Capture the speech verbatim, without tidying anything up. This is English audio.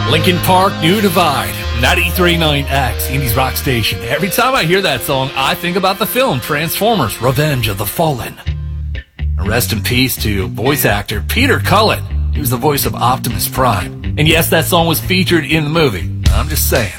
Linkin Park, New Divide, ninety-three point nine X, Indies Rock Station. Every time I hear that song, I think about the film Transformers, Revenge of the Fallen. Rest in peace to voice actor Peter Cullen. He was the voice of Optimus Prime. And yes, that song was featured in the movie. I'm just saying.